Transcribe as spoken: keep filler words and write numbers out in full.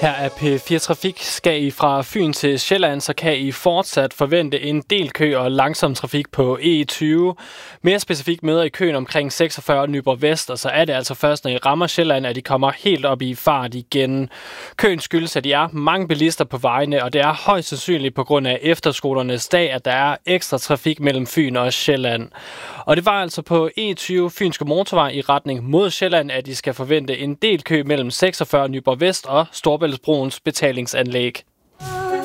Her er P fire Trafik. Skal I fra Fyn til Sjælland, så kan I fortsat forvente en del kø og langsom trafik på E tyve. Mere specifikt møder I køen omkring seksogfyrre Nyborg Vest, og så er det altså først, når I rammer Sjælland, at I kommer helt op i fart igen. Køen skyldes, at I er mange bilister på vejene, og det er højst sandsynligt på grund af efterskolernes dag, at der er ekstra trafik mellem Fyn og Sjælland. Og det var altså på E tyve Fynske Motorvej i retning mod Sjælland, at I skal forvente en del kø mellem seksogfyrre Nyborg Vest og Storebæltsbroens betalingsanlæg.